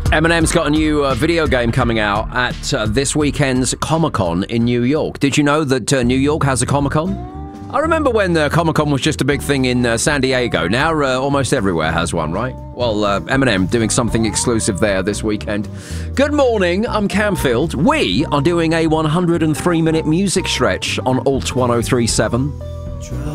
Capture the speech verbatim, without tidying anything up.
Eminem's got a new uh, video game coming out at uh, this weekend's Comic-Con in New York. Did you know that uh, New York has a Comic-Con? I remember when uh, Comic-Con was just a big thing in uh, San Diego. Now uh, almost everywhere has one, right? Well, uh, Eminem doing something exclusive there this weekend. Good morning, I'm Camfield. We are doing a one hundred three minute music stretch on Alt one oh three point seven.